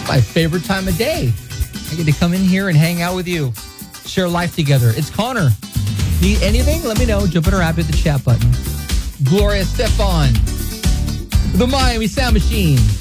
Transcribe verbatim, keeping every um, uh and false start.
my favorite time of day. I get to come in here and hang out with you, share life together. It's Connor. Need anything? Let me know. Jump in our app, hit the chat button. Gloria Stefan, the Miami Sound Machine.